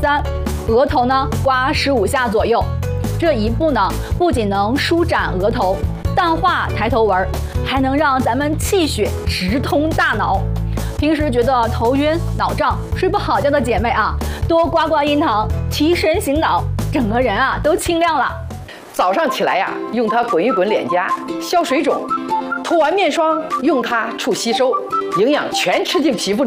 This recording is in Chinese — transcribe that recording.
3，额头呢刮15下左右。这一步呢，不仅能舒展额头、淡化抬头纹，还能让咱们气血直通大脑。平时觉得头晕、脑胀、睡不好觉的姐妹啊，多刮刮樱桃，提神醒脑，整个人啊都清亮了。 早上起来呀，用它滚一滚脸颊，消水肿；涂完面霜，用它促吸收，营养全吃进皮肤里。